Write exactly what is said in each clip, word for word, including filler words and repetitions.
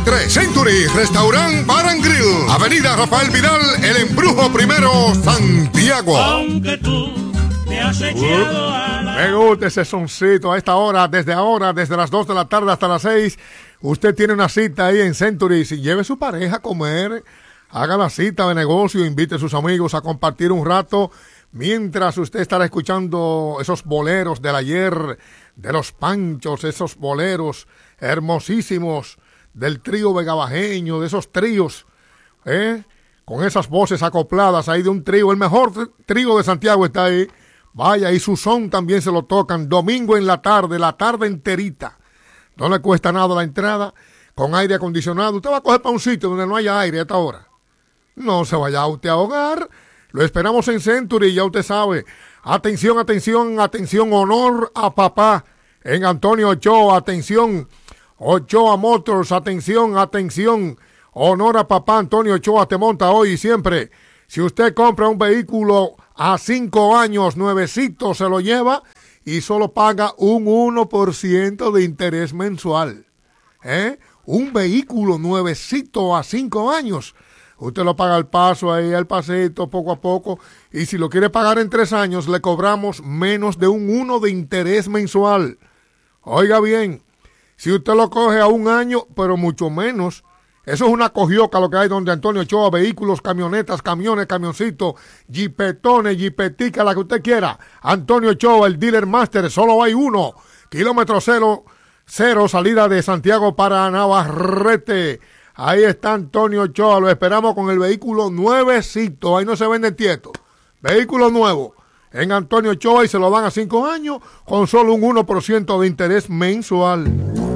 tres. Century Restaurant Bar and Grill, Avenida Rafael Vidal, El Embrujo Primero, Santiago. Aunque tú me has echado a la... Me gusta ese soncito a esta hora, desde ahora, desde las dos de la tarde hasta las seis. Usted tiene una cita ahí en Century. Si lleve su pareja a comer, haga la cita de negocio, invite a sus amigos a compartir un rato mientras usted estará escuchando esos boleros del ayer, de los Panchos, esos boleros hermosísimos del trío vegabajeño, de esos tríos, ¿eh? Con esas voces acopladas ahí de un trío. El mejor trío de Santiago está ahí. Vaya, y su son también se lo tocan domingo en la tarde, la tarde enterita. No le cuesta nada la entrada, con aire acondicionado. Usted va a coger para un sitio donde no haya aire a esta hora. No se vaya a usted a ahogar. Lo esperamos en Century, ya usted sabe. Atención, atención, atención, honor a papá. En Antonio Ochoa, atención. Ochoa Motors, atención, atención. Honor a papá Antonio Ochoa, te monta hoy y siempre. Si usted compra un vehículo a cinco años, nuevecito, se lo lleva y solo paga un uno por ciento de interés mensual. ¿Eh? Un vehículo nuevecito a cinco años. Usted lo paga al paso ahí, al pasito, poco a poco. Y si lo quiere pagar en tres años, le cobramos menos de un uno de interés mensual. Oiga bien, si usted lo coge a un año, pero mucho menos. Eso es una cogioca lo que hay donde Antonio Ochoa, vehículos, camionetas, camiones, camioncitos, jipetones, jipetica, la que usted quiera. Antonio Ochoa, el dealer master, solo hay uno. Kilómetro cero, cero, salida de Santiago para Navarrete. Ahí está Antonio Ochoa, lo esperamos con el vehículo nuevecito, ahí no se vende tieto. Vehículo nuevo en Antonio Ochoa y se lo dan a cinco años con solo un uno por ciento de interés mensual.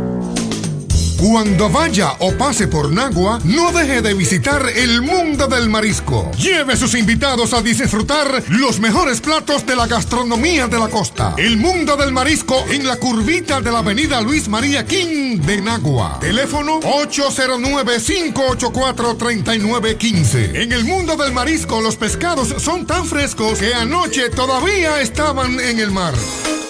Cuando vaya o pase por Nagua, no deje de visitar el mundo del marisco. Lleve a sus invitados a disfrutar los mejores platos de la gastronomía de la costa. El mundo del marisco en la curvita de la avenida Luis María King de Nagua. Teléfono ocho cero nueve, cinco ocho cuatro, tres nueve uno cinco. En el mundo del marisco, los pescados son tan frescos que anoche todavía estaban en el mar.